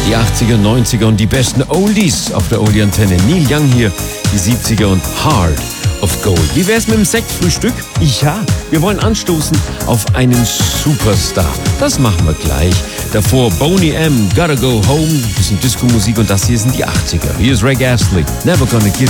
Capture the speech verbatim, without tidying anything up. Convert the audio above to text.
Die achtziger, neunziger und die besten Oldies auf der Oldie-Antenne. Neil Young hier, die siebziger und Heart of Gold. Wie wär's mit dem Sektfrühstück? Ja, wir wollen anstoßen auf einen Superstar. Das machen wir gleich. Davor Boney M, Gotta Go Home, bisschen Disco-Musik und das hier sind die achtziger. Hier ist Rick Astley, Never Gonna Give